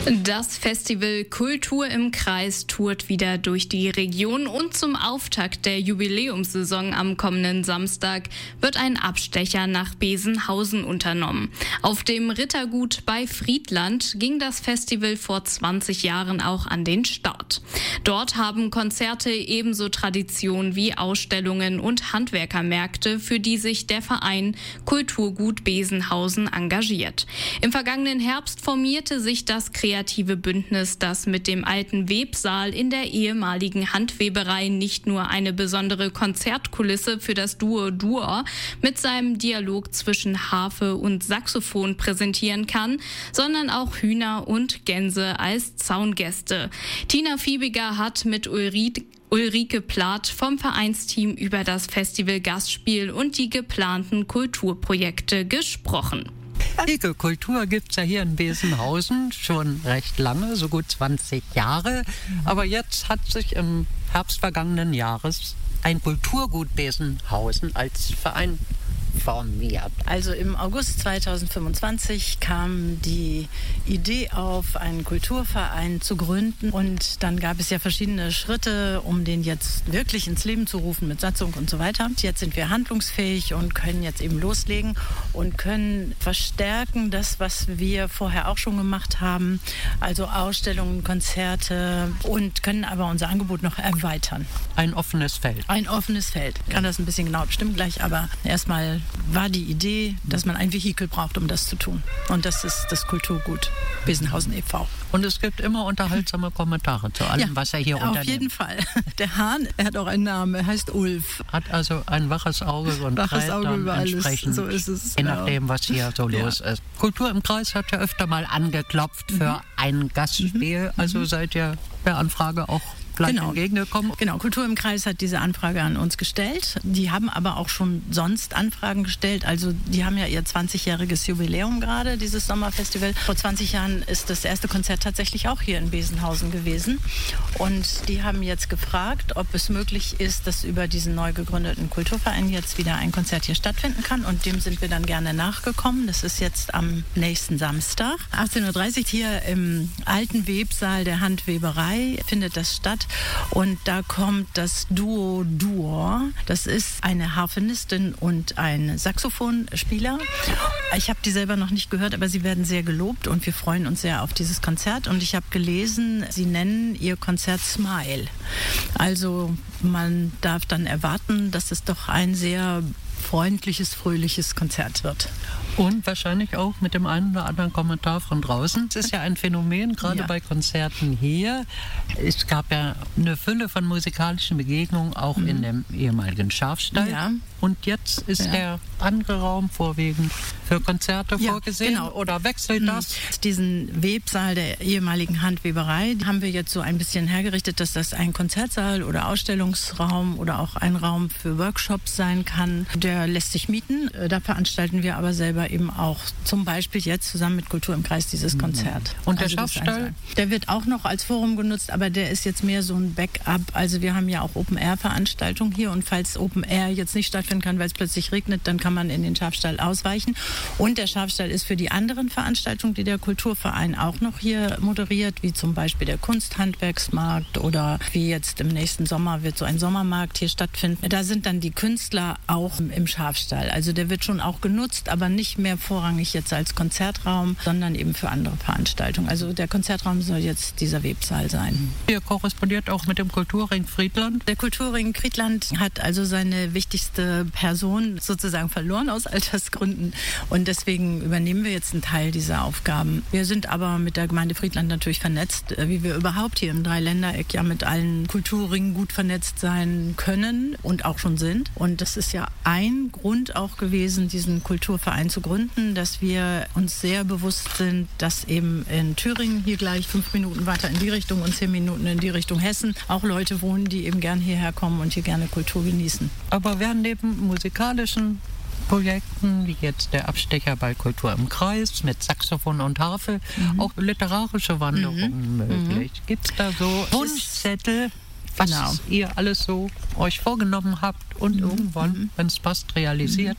Das Festival Kultur im Kreis tourt wieder durch die Region und zum Auftakt der Jubiläumssaison am kommenden Samstag wird ein Abstecher nach Besenhausen unternommen. Auf dem Rittergut bei Friedland ging das Festival vor 20 Jahren auch an den Start. Dort haben Konzerte ebenso Tradition wie Ausstellungen und Handwerkermärkte, für die sich der Verein Kulturgut Besenhausen engagiert. Im vergangenen Herbst formierte sich das kreative Bündnis, das mit dem alten Websaal in der ehemaligen Handweberei nicht nur eine besondere Konzertkulisse für das Duo Dur mit seinem Dialog zwischen Harfe und Saxophon präsentieren kann, sondern auch Hühner und Gänse als Zaungäste. Tina Fiebiger hat mit Ulrike Plath vom Vereinsteam über das Festival Gastspiel und die geplanten Kulturprojekte gesprochen. Die Kultur gibt es ja hier in Besenhausen schon recht lange, so gut 20 Jahre. Aber jetzt hat sich im Herbst vergangenen Jahres ein Kulturgut Besenhausen als Verein formiert. Also im August 2025 kam die Idee auf, einen Kulturverein zu gründen. Und dann gab es ja verschiedene Schritte, um den jetzt wirklich ins Leben zu rufen mit Satzung und so weiter. Jetzt sind wir handlungsfähig und können jetzt eben loslegen und können verstärken das, was wir vorher auch schon gemacht haben. Also Ausstellungen, Konzerte, und können aber unser Angebot noch erweitern. Ein offenes Feld. Ein offenes Feld. Ich kann das ein bisschen genau bestimmen gleich, aber erstmal war die Idee, dass man ein Vehikel braucht, um das zu tun. Und das ist das Kulturgut Besenhausen e.V. Und es gibt immer unterhaltsame Kommentare zu allem, was er hier unternimmt. Auf jeden Fall. Der Hahn, er hat auch einen Namen, er heißt Ulf. Hat also ein waches Auge und waches treibt Auge dann über alles. Entsprechend, so ist es. je nachdem, was hier so los ist. Kultur im Kreis hat ja öfter mal angeklopft für ein Gastspiel. Also seid ihr der Anfrage auch gleich entgegengekommen. Genau, Kultur im Kreis hat diese Anfrage an uns gestellt. Die haben aber auch schon sonst Anfragen gestellt. Also die haben ja ihr 20-jähriges Jubiläum gerade, dieses Sommerfestival. Vor 20 Jahren ist das erste Konzert tatsächlich auch hier in Besenhausen gewesen. Und die haben jetzt gefragt, ob es möglich ist, dass über diesen neu gegründeten Kulturverein jetzt wieder ein Konzert hier stattfinden kann. Und dem sind wir dann gerne nachgekommen. Das ist jetzt am nächsten Samstag. 18:30 Uhr hier im alten Websaal der Handweberei findet das statt. Und da kommt das Duo Dur. Das ist eine Harfenistin und ein Saxophonspieler. Ich habe die selber noch nicht gehört, aber sie werden sehr gelobt und wir freuen uns sehr auf dieses Konzert. Und ich habe gelesen, sie nennen ihr Konzert Smile. Also man darf dann erwarten, dass es doch ein sehr freundliches, fröhliches Konzert wird. Und wahrscheinlich auch mit dem einen oder anderen Kommentar von draußen. Es ist ja ein Phänomen, gerade bei Konzerten hier. Es gab ja eine Fülle von musikalischen Begegnungen, auch in dem ehemaligen Schafstall. Ja. Und jetzt ist der andere Raum vorwiegend für Konzerte vorgesehen. Genau. Oder wechselt das? Diesen Websaal der ehemaligen Handweberei haben wir jetzt so ein bisschen hergerichtet, dass das ein Konzertsaal oder Ausstellungsraum oder auch ein Raum für Workshops sein kann. Der lässt sich mieten. Da veranstalten wir aber selber eben auch zum Beispiel jetzt zusammen mit Kultur im Kreis dieses Konzert. Und der Schafstall? Der wird auch noch als Forum genutzt, aber der ist jetzt mehr so ein Backup. Also wir haben ja auch Open-Air-Veranstaltungen hier und falls Open-Air jetzt nicht stattfinden kann, weil es plötzlich regnet, dann kann man in den Schafstall ausweichen. Und der Schafstall ist für die anderen Veranstaltungen, die der Kulturverein auch noch hier moderiert, wie zum Beispiel der Kunsthandwerksmarkt oder wie jetzt im nächsten Sommer wird so ein Sommermarkt hier stattfinden. Da sind dann die Künstler auch im Schafstall. Also der wird schon auch genutzt, aber nicht mehr vorrangig jetzt als Konzertraum, sondern eben für andere Veranstaltungen. Also der Konzertraum soll jetzt dieser Websaal sein. Ihr korrespondiert auch mit dem Kulturring Friedland? Der Kulturring Friedland hat also seine wichtigste Person sozusagen verloren aus Altersgründen und deswegen übernehmen wir jetzt einen Teil dieser Aufgaben. Wir sind aber mit der Gemeinde Friedland natürlich vernetzt, wie wir überhaupt hier im Dreiländereck ja mit allen Kulturringen gut vernetzt sein können und auch schon sind. Und das ist ja ein Grund auch gewesen, diesen Kulturverein zu gründen, dass wir uns sehr bewusst sind, dass eben in Thüringen hier gleich 5 Minuten weiter in die Richtung und 10 Minuten in die Richtung Hessen auch Leute wohnen, die eben gern hierher kommen und hier gerne Kultur genießen. Aber werden neben musikalischen Projekten, wie jetzt der Abstecher bei Kultur im Kreis mit Saxophon und Harfe, auch literarische Wanderungen möglich? Gibt es da so Wunschzettel, was ihr alles so euch vorgenommen habt und irgendwann, wenn es passt, realisiert?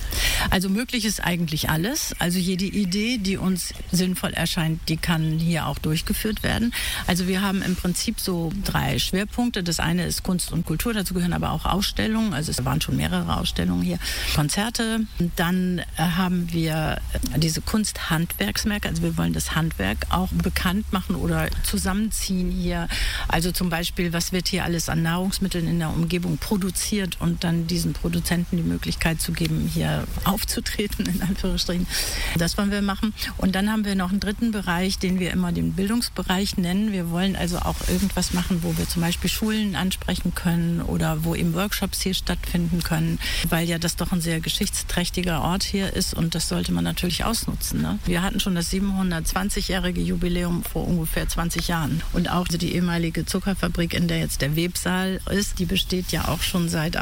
Also möglich ist eigentlich alles. Also jede Idee, die uns sinnvoll erscheint, die kann hier auch durchgeführt werden. Also wir haben im Prinzip so 3 Schwerpunkte. Das eine ist Kunst und Kultur, dazu gehören aber auch Ausstellungen. Also es waren schon mehrere Ausstellungen hier. Konzerte. Dann haben wir diese Kunsthandwerksmärkte. Also wir wollen das Handwerk auch bekannt machen oder zusammenziehen hier. Also zum Beispiel, was wird hier alles an Nahrungsmitteln in der Umgebung produziert und dann diesen Produzenten die Möglichkeit zu geben, hier aufzutreten, in Anführungsstrichen. Das wollen wir machen. Und dann haben wir noch einen dritten Bereich, den wir immer den Bildungsbereich nennen. Wir wollen also auch irgendwas machen, wo wir zum Beispiel Schulen ansprechen können oder wo eben Workshops hier stattfinden können, weil ja das doch ein sehr geschichtsträchtiger Ort hier ist und das sollte man natürlich ausnutzen. Ne? Wir hatten schon das 720-jährige Jubiläum vor ungefähr 20 Jahren. Und auch die ehemalige Zuckerfabrik, in der jetzt der Websaal ist, die besteht ja auch schon seit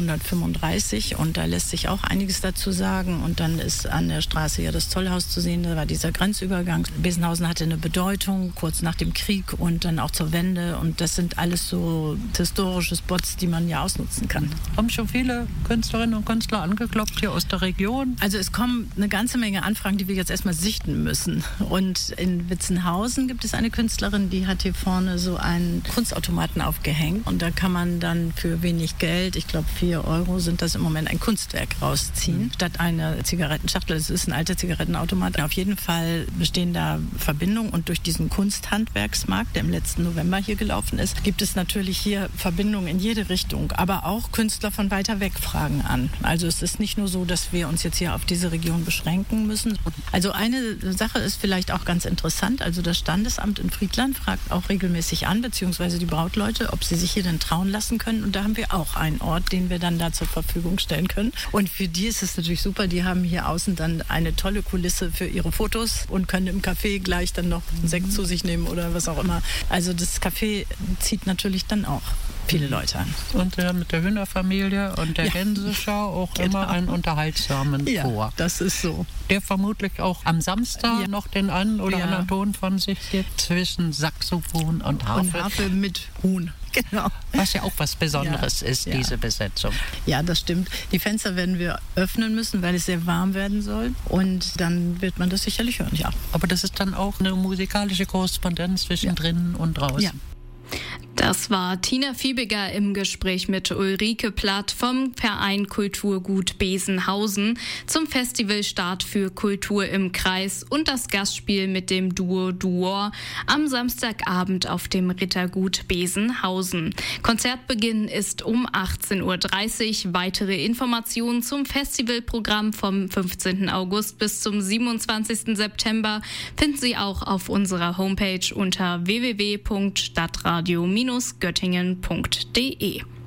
1835 und da lässt sich auch einiges dazu sagen. Und dann ist an der Straße ja das Zollhaus zu sehen, da war dieser Grenzübergang. Besenhausen hatte eine Bedeutung kurz nach dem Krieg und dann auch zur Wende und das sind alles so historische Spots, die man ja ausnutzen kann. Haben schon viele Künstlerinnen und Künstler angeklopft hier aus der Region? Also es kommen eine ganze Menge Anfragen, die wir jetzt erstmal sichten müssen. Und in Witzenhausen gibt es eine Künstlerin, die hat hier vorne so einen Kunstautomaten aufgehängt und da kann man dann für wenig Geld, ich glaube 4 € sind das im Moment, ein Kunstwerk rausziehen, statt eine Zigarettenschachtel. Es ist ein alter Zigarettenautomat. Auf jeden Fall bestehen da Verbindungen und durch diesen Kunsthandwerksmarkt, der im letzten November hier gelaufen ist, gibt es natürlich hier Verbindungen in jede Richtung, aber auch Künstler von weiter weg fragen an. Also es ist nicht nur so, dass wir uns jetzt hier auf diese Region beschränken müssen. Also eine Sache ist vielleicht auch ganz interessant, also das Standesamt in Friedland fragt auch regelmäßig an, beziehungsweise die Brautleute, ob sie sich hier denn trauen lassen können und da haben wir auch einen Ort, den wir dann da zur Verfügung stellen können. Und für die ist es natürlich super, die haben hier außen dann eine tolle Kulisse für ihre Fotos und können im Café gleich dann noch einen Sekt zu sich nehmen oder was auch immer. Also das Café zieht natürlich dann auch viele Leute an. Und mit der Hühnerfamilie und der Gänseschau auch immer einen unterhaltsamen Chor. Ja, das ist so. Der vermutlich auch am Samstag noch den einen oder anderen Ton von sich gibt zwischen Saxophon und Harfe. Und Harfe mit Huhn. Genau. Was ja auch was Besonderes ist, diese Besetzung. Ja, das stimmt. Die Fenster werden wir öffnen müssen, weil es sehr warm werden soll. Und dann wird man das sicherlich hören, ja. Aber das ist dann auch eine musikalische Korrespondenz zwischen drinnen und draußen. Ja. Das war Tina Fiebiger im Gespräch mit Ulrike Platt vom Verein Kulturgut Besenhausen zum Festivalstart für Kultur im Kreis und das Gastspiel mit dem Duo Duor am Samstagabend auf dem Rittergut Besenhausen. Konzertbeginn ist um 18:30 Uhr. Weitere Informationen zum Festivalprogramm vom 15. August bis zum 27. September finden Sie auch auf unserer Homepage unter www.stadtradio-göttingen.de.